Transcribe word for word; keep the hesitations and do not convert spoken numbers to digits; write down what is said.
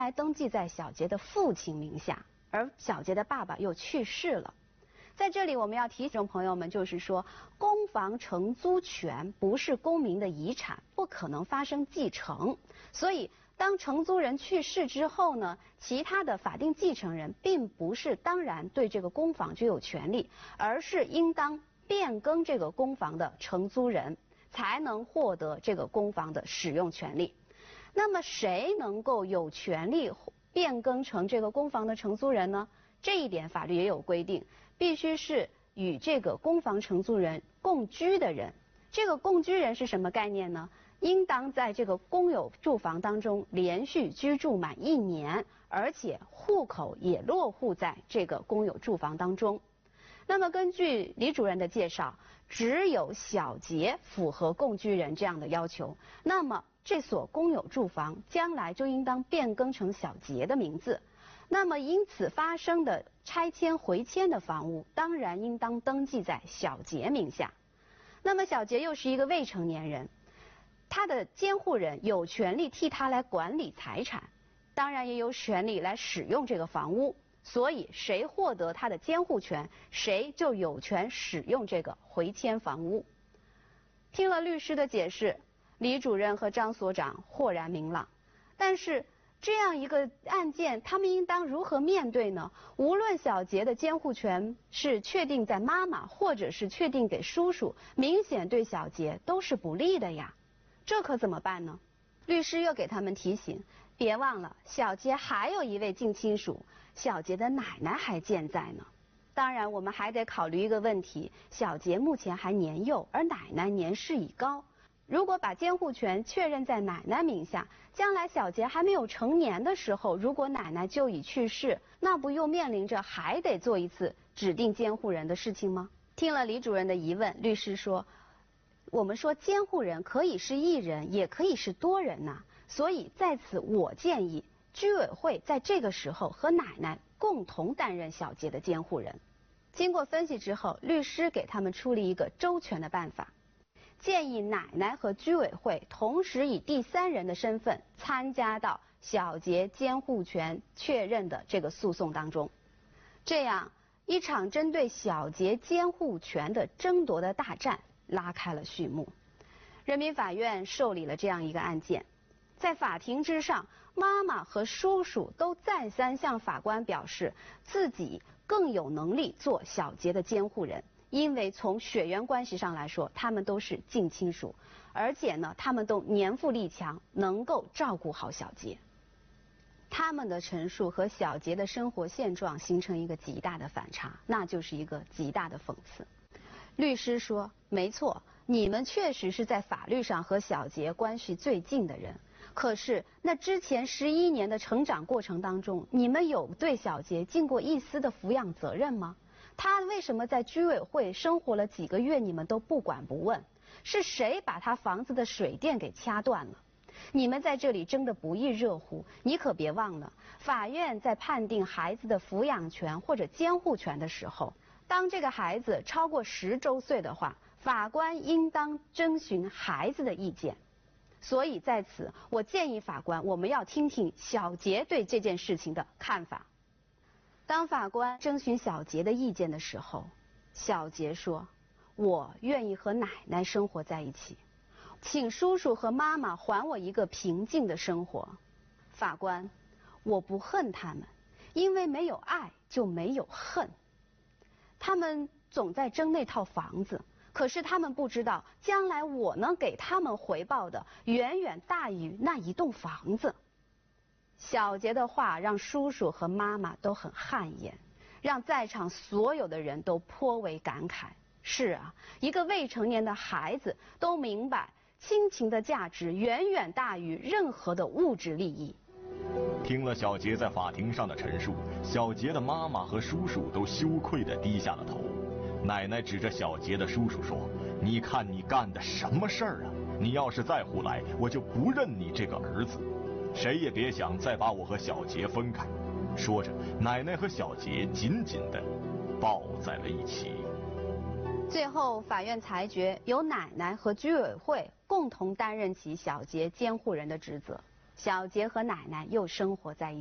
来登记在小杰的父亲名下，而小杰的爸爸又去世了。在这里我们要提醒朋友们，就是说公房承租权不是公民的遗产，不可能发生继承，所以当承租人去世之后呢，其他的法定继承人并不是当然对这个公房就有权利，而是应当变更这个公房的承租人，才能获得这个公房的使用权利。那么谁能够有权利变更成这个公房的承租人呢？这一点法律也有规定，必须是与这个公房承租人共居的人。这个共居人是什么概念呢？应当在这个公有住房当中连续居住满一年，而且户口也落户在这个公有住房当中。那么根据李主任的介绍，只有小杰符合共居人这样的要求，那么这所公有住房将来就应当变更成小杰的名字。那么因此发生的拆迁回迁的房屋，当然应当登记在小杰名下。那么小杰又是一个未成年人，他的监护人有权利替他来管理财产，当然也有权利来使用这个房屋。所以谁获得他的监护权，谁就有权使用这个回迁房屋。听了律师的解释，李主任和张所长豁然明朗。但是这样一个案件，他们应当如何面对呢？无论小杰的监护权是确定在妈妈，或者是确定给叔叔，明显对小杰都是不利的呀。这可怎么办呢？律师又给他们提醒，别忘了小杰还有一位近亲属，小杰的奶奶还健在呢。当然我们还得考虑一个问题，小杰目前还年幼，而奶奶年事已高。如果把监护权确认在奶奶名下，将来小杰还没有成年的时候，如果奶奶就已去世，那不又面临着还得做一次指定监护人的事情吗？听了李主任的疑问，律师说，我们说监护人可以是一人，也可以是多人呐、啊，所以在此我建议居委会在这个时候和奶奶共同担任小杰的监护人。经过分析之后，律师给他们出了一个周全的办法，建议奶奶和居委会同时以第三人的身份参加到小杰监护权确认的这个诉讼当中。这样一场针对小杰监护权的争夺的大战拉开了序幕。人民法院受理了这样一个案件，在法庭之上，妈妈和叔叔都再三向法官表示自己更有能力做小杰的监护人，因为从血缘关系上来说，他们都是近亲属，而且呢，他们都年富力强，能够照顾好小杰。他们的陈述和小杰的生活现状形成一个极大的反差，那就是一个极大的讽刺。律师说，没错，你们确实是在法律上和小杰关系最近的人，可是那之前十一年的成长过程当中，你们有对小杰尽过一丝的抚养责任吗？他为什么在居委会生活了几个月你们都不管不问？是谁把他房子的水电给掐断了？你们在这里争得不亦热乎，你可别忘了，法院在判定孩子的抚养权或者监护权的时候，当这个孩子超过十周岁的话，法官应当征询孩子的意见。所以在此，我建议法官，我们要听听小杰对这件事情的看法。当法官征询小杰的意见的时候，小杰说，我愿意和奶奶生活在一起，请叔叔和妈妈还我一个平静的生活。法官，我不恨他们，因为没有爱就没有恨。他们总在争那套房子，可是他们不知道，将来我能给他们回报的远远大于那一栋房子。小杰的话让叔叔和妈妈都很汗颜，让在场所有的人都颇为感慨。是啊，一个未成年的孩子都明白亲情的价值远远大于任何的物质利益。 听了小杰在法庭上的陈述，小杰的妈妈和叔叔都羞愧地低下了头。奶奶指着小杰的叔叔说，你看你干的什么事儿啊，你要是再胡来，我就不认你这个儿子，谁也别想再把我和小杰分开。说着，奶奶和小杰紧紧地抱在了一起。 最后法院裁决由奶奶和居委会共同担任起小杰监护人的职责。 小杰和奶奶又生活在一起。